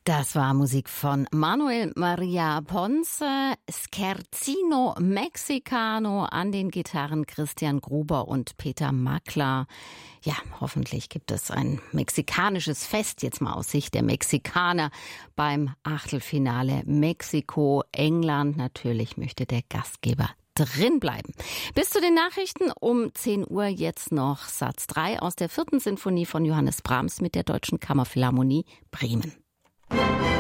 Das war Musik von Manuel Maria Ponce, Scherzino Mexicano, an den Gitarren Christian Gruber und Peter Makler. Ja, hoffentlich gibt es ein mexikanisches Fest, jetzt mal aus Sicht der Mexikaner, beim Achtelfinale Mexiko-England. Natürlich möchte der Gastgeber drin bleiben. Bis zu den Nachrichten um 10 Uhr jetzt noch Satz 3 aus der 4. Sinfonie von Johannes Brahms mit der Deutschen Kammerphilharmonie Bremen.